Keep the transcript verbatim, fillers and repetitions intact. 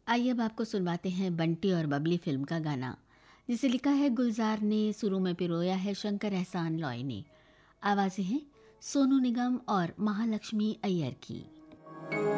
आइए अब आपको सुनवाते हैं बंटी और बबली फिल्म का गाना, जिसे लिखा है गुलजार ने, सुरों में पिरोया है शंकर एहसान लॉय ने। आवाज़ें हैं सोनू निगम और महालक्ष्मी अय्यर की।